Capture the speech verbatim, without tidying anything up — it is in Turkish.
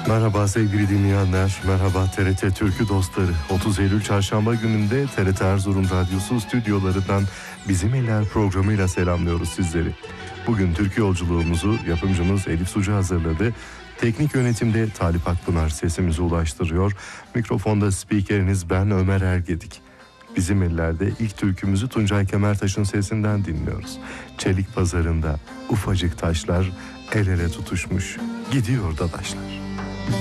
Merhaba sevgili dinleyenler, merhaba T R T Türkü dostları. otuz Eylül Çarşamba gününde T R T Erzurum Radyosu stüdyolarından Bizim Eller programıyla selamlıyoruz sizleri. Bugün türkü yolculuğumuzu yapımcımız Elif Sucu hazırladı. Teknik yönetimde Talip Akpınar sesimizi ulaştırıyor. Mikrofonda spikeriniz ben Ömer Ergedik. Bizim Eller'de ilk türkümüzü Tuncay Kemertaş'ın sesinden dinliyoruz. Çelik pazarında ufacık taşlar el ele tutuşmuş, gidiyor dadaşlar.